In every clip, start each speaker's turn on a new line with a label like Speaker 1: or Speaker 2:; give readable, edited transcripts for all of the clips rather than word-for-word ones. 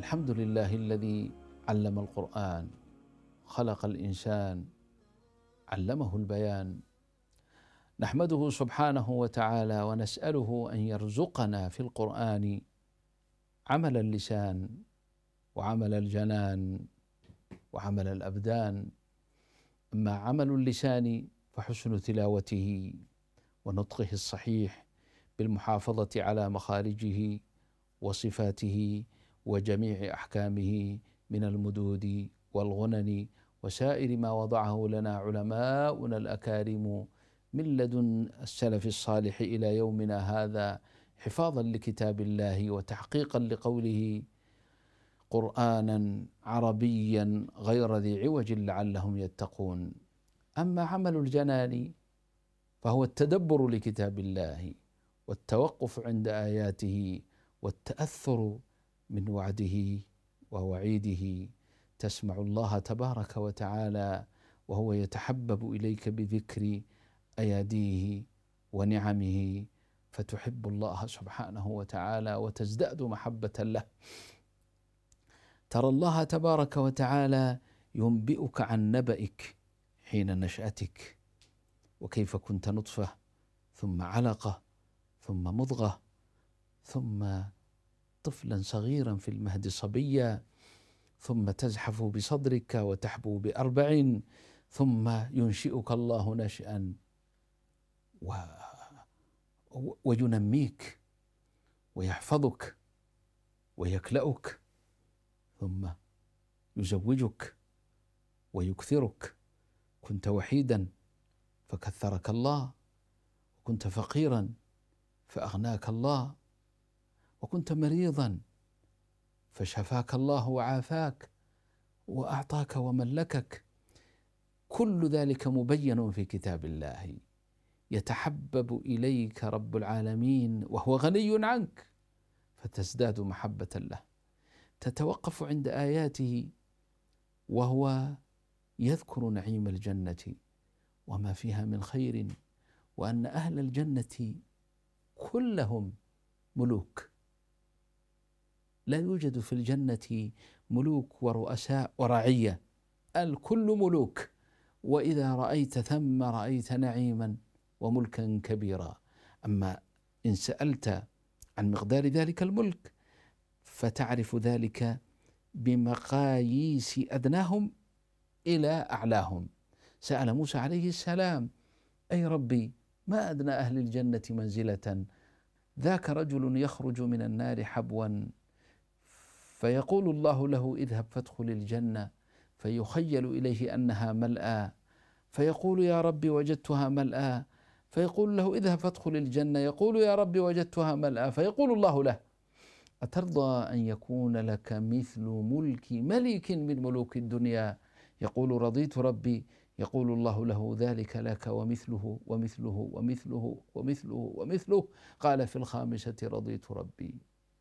Speaker 1: الحمد لله الذي علم القرآن، خلق الإنسان، علمه البيان. نحمده سبحانه وتعالى ونسأله أن يرزقنا في القرآن عمل اللسان وعمل الجنان وعمل الأبدان. أما عمل اللسان فحسن تلاوته ونطقه الصحيح بالمحافظة على مخارجه وصفاته وجميع أحكامه من المدود والغنن وسائر ما وضعه لنا علماؤنا الأكارم من لدن السلف الصالح إلى يومنا هذا، حفاظا لكتاب الله وتحقيقا لقوله قرآنا عربيا غير ذي عوج لعلهم يتقون. أما عمل الجنان فهو التدبر لكتاب الله والتوقف عند آياته والتأثر من وعده ووعيده. تسمع الله تبارك وتعالى وهو يتحبب إليك بذكر أياديه ونعمه، فتحب الله سبحانه وتعالى وتزداد محبة له. ترى الله تبارك وتعالى ينبئك عن نبئك حين نشأتك، وكيف كنت نطفة ثم علقة ثم مضغة ثم طفلا صغيرا في المهد صبيا، ثم تزحف بصدرك وتحبو ب40، ثم ينشئك الله نشأ وينميك ويحفظك ويكلأك، ثم يزوجك ويكثرك. كنت وحيدا فكثرك الله، وكنت فقيرا فأغناك الله، وكنت مريضا فشفاك الله وعافاك وأعطاك وملكك. كل ذلك مبين في كتاب الله. يتحبب إليك رب العالمين وهو غني عنك فتزداد محبة له. تتوقف عند آياته وهو يذكر نعيم الجنة وما فيها من خير، وأن أهل الجنة كلهم ملوك. لا يوجد في الجنة ملوك ورؤساء ورعية، الكل ملوك. وإذا رأيت ثم رأيت نعيما وملكا كبيرا. أما إن سألت عن مقدار ذلك الملك فتعرف ذلك بمقاييس أدناهم إلى أعلاهم. سأل موسى عليه السلام: أي ربي، ما أدنى أهل الجنة منزلة؟ ذاك رجل يخرج من النار حبوا، فيقول الله له: اذهب فادخل الجنة، فيخيل إليه أنها ملأى، فيقول: يا ربي وجدتها ملأى، فيقول له: اذهب فادخل الجنة، يقول: يا ربي وجدتها ملأى، فيقول الله له: أترضى أن يكون لك مثل ملك ملك من ملوك الدنيا؟ يقول: رضيت ربي. يقول الله له: ذلك لك ومثله ومثله ومثله ومثله ومثله. قال في الخامسة: رضيت ربي.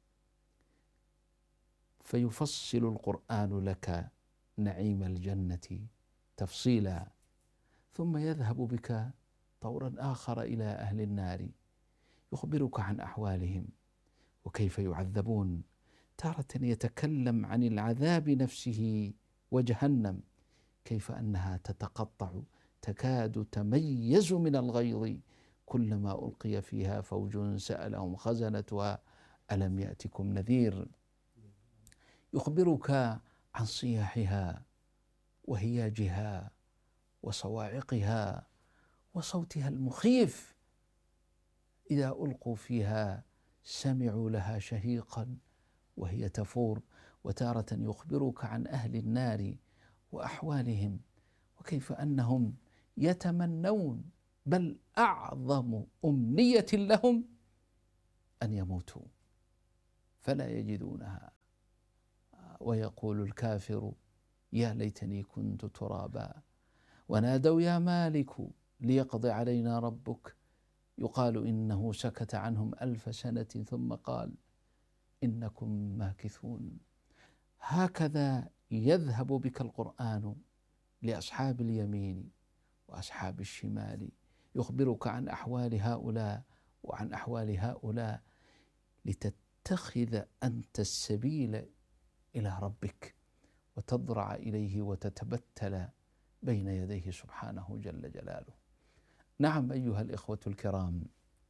Speaker 1: فيفصل القرآن لك نعيم الجنة تفصيلا، ثم يذهب بك طورا آخر إلى أهل النار، يخبرك عن أحوالهم وكيف يعذبون. تارة يتكلم عن العذاب نفسه وجهنم، كيف أنها تتقطع تكاد تميز من الغيظ كلما ألقي فيها فوج سألهم خزنتها ألم يأتكم نذير. يخبرك عن صياحها وهياجها وصواعقها وصوتها المخيف. إذا ألقوا فيها سمعوا لها شهيقا وهي تفور. وتارة يخبرك عن أهل النار وأحوالهم، وكيف أنهم يتمنون، بل أعظم أمنية لهم، أن يموتوا فلا يجدونها. ويقول الكافر: يا ليتني كنت ترابا. ونادوا: يا مالك ليقضي علينا ربك. يقال إنه سكت عنهم 1000 سنة ثم قال: إنكم ماكثون. هكذا يذهب بك القرآن لأصحاب اليمين وأصحاب الشمال، يخبرك عن أحوال هؤلاء وعن أحوال هؤلاء، لتتخذ أنت السبيل إلى ربك وتضرع إليه وتتبتل بين يديه سبحانه جل جلاله. نعم أيها الإخوة الكرام،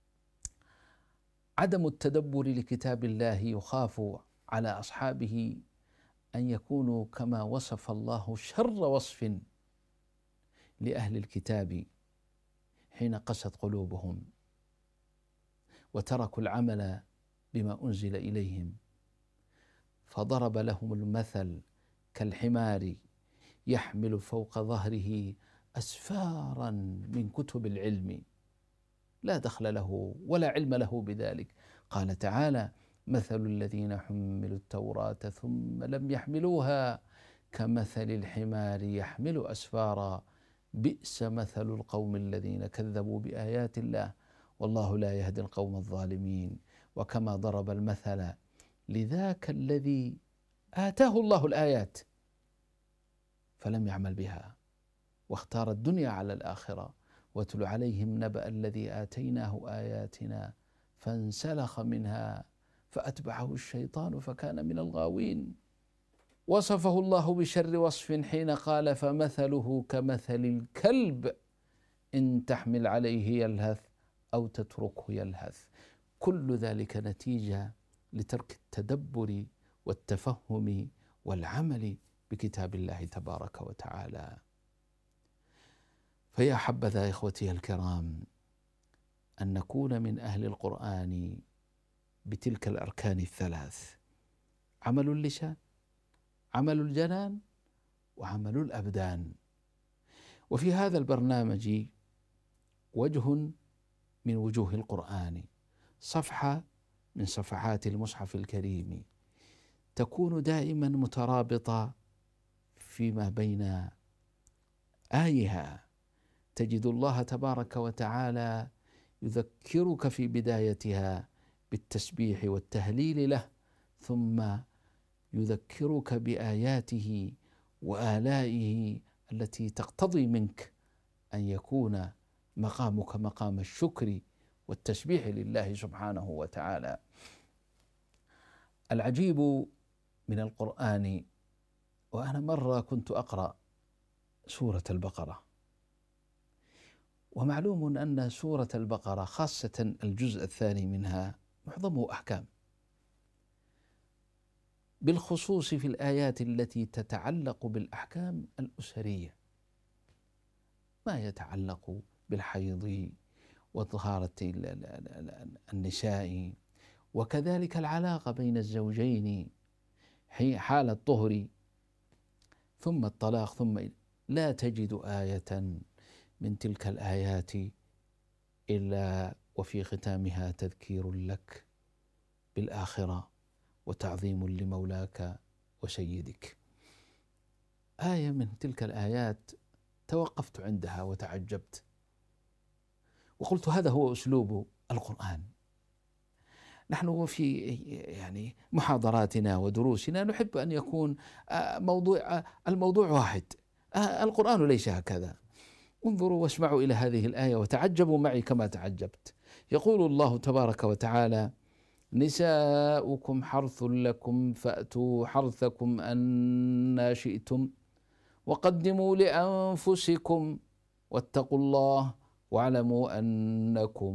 Speaker 1: عدم التدبر لكتاب الله يخاف على أصحابه أن يكونوا كما وصف الله شر وصف لأهل الكتاب حين قست قلوبهم وتركوا العمل بما أنزل إليهم، فضرب لهم المثل كالحمار يحمل فوق ظهره أسفارا من كتب العلم لا دخل له ولا علم له بذلك. قال تعالى: مثل الذين حملوا التوراة ثم لم يحملوها كمثل الحمار يحمل أسفارا بئس مثل القوم الذين كذبوا بآيات الله والله لا يهدي القوم الظالمين. وكما ضرب المثل لذاك الذي آتاه الله الآيات فلم يعمل بها واختار الدنيا على الآخرة، واتل عليهم نبأ الذي آتيناه آياتنا فانسلخ منها فأتبعه الشيطان فكان من الغاوين. وصفه الله بشر وصف حين قال: فمثله كمثل الكلب إن تحمل عليه يلهث أو تتركه يلهث. كل ذلك نتيجة لترك التدبر والتفهم والعمل بكتاب الله تبارك وتعالى. فيا حبذا إخوتي الكرام أن نكون من أهل القرآن بتلك الأركان الثلاث: عمل اللسان، عمل الجنان، وعمل الأبدان. وفي هذا البرنامج وجه من وجوه القرآن، صفحة من صفحات المصحف الكريم تكون دائما مترابطة فيما بين آيها. تجد الله تبارك وتعالى يذكرك في بدايتها بالتسبيح والتهليل له، ثم يذكرك بآياته وآلائه التي تقتضي منك أن يكون مقامك مقام الشكر والتسبيح لله سبحانه وتعالى. العجيب من القرآن، وأنا مرة كنت أقرأ سورة البقرة، ومعلوم أن سورة البقرة خاصة الجزء الثاني منها معظمه أحكام، بالخصوص في الآيات التي تتعلق بالأحكام الأسرية، ما يتعلق بالحيض وطهارة النساء، وكذلك العلاقة بين الزوجين حال الطهر ثم الطلاق، ثم لا تجد آية من تلك الآيات إلا وفي ختامها تذكير لك بالآخرة وتعظيم لمولاك وسيدك. آية من تلك الآيات توقفت عندها وتعجبت وقلت هذا هو أسلوب القرآن. نحن في محاضراتنا ودروسنا نحب أن يكون الموضوع واحد. القرآن ليس هكذا. انظروا واسمعوا إلى هذه الآية وتعجبوا معي كما تعجبت. يقول الله تبارك وتعالى: نساؤكم حرث لكم فأتوا حرثكم أنى شئتم وقدموا لأنفسكم واتقوا الله واعلموا أنكم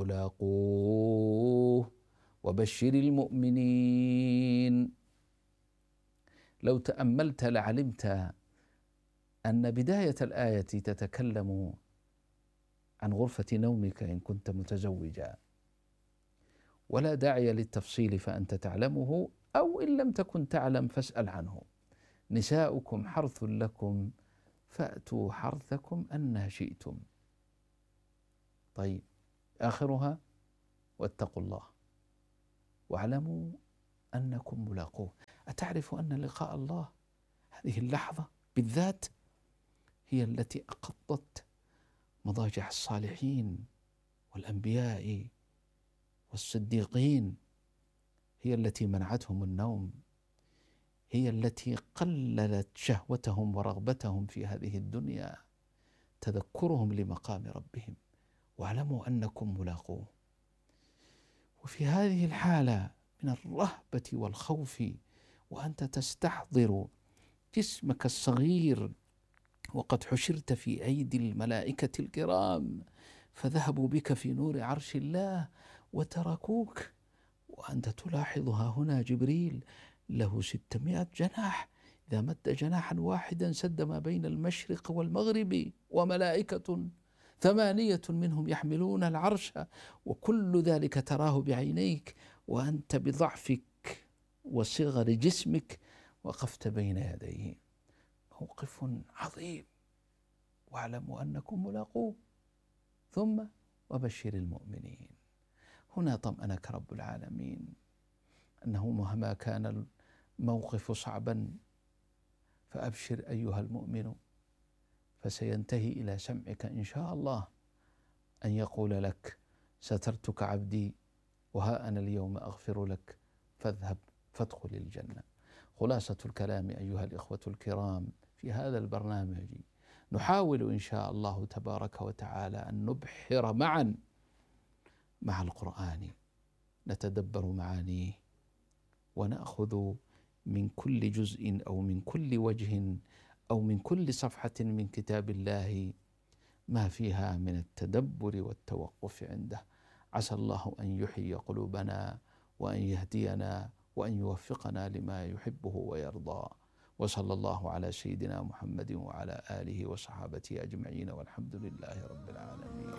Speaker 1: ملاقوه وبشر المؤمنين. لو تأملت لعلمت أن بداية الآية تتكلم عن غرفة نومك إن كنت متزوجا، ولا داعي للتفصيل فأنت تعلمه، أو إن لم تكن تعلم فاسأل عنه. نساؤكم حرث لكم فأتوا حرثكم أنى شئتم. طيب، آخرها واتقوا الله واعلموا أنكم ملاقوه. أتعرف أن لقاء الله هذه اللحظة بالذات هي التي أقضت مضاجع الصالحين والأنبياء والصديقين، هي التي منعتهم النوم، هي التي قللت شهوتهم ورغبتهم في هذه الدنيا، تذكرهم لمقام ربهم، واعلموا أنكم ملاقوه. وفي هذه الحالة من الرهبة والخوف وأنت تستحضر جسمك الصغير وقد حشرت في أيدي الملائكة الكرام فذهبوا بك في نور عرش الله وتركوك، وأنت تلاحظ ها هنا جبريل له 600 جناح، إذا مد جناحا واحدا سد ما بين المشرق والمغرب، وملائكة 8 منهم يحملون العرش، وكل ذلك تراه بعينيك، وأنت بضعفك وصغر جسمك وقفت بين يديه. موقف عظيم، واعلموا أنكم ملاقوه، ثم وبشر المؤمنين. هنا طمأنك رب العالمين أنه مهما كان الموقف صعبا فأبشر أيها المؤمن، فسينتهي إلى سمعك إن شاء الله أن يقول لك سترتك عبدي وها أنا اليوم أغفر لك فاذهب فادخل الجنة. خلاصة الكلام أيها الإخوة الكرام في هذا البرنامج، نحاول إن شاء الله تبارك وتعالى أن نبحر معا مع القرآن، نتدبر معانيه ونأخذ من كل جزء أو من كل وجه أو من كل صفحة من كتاب الله ما فيها من التدبر والتوقف عنده. عسى الله أن يحيي قلوبنا وأن يهدينا وأن يوفقنا لما يحبه ويرضى. وصلى الله على سيدنا محمد وعلى آله وصحابته أجمعين، والحمد لله رب العالمين.